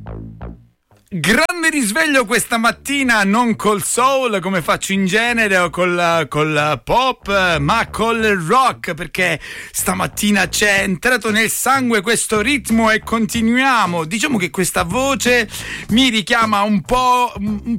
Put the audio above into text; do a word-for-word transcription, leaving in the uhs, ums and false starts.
Grande risveglio questa mattina, non col soul come faccio in genere o col, col pop, ma col rock, perché stamattina c'è entrato nel sangue questo ritmo e continuiamo. Diciamo che questa voce mi richiama un po', un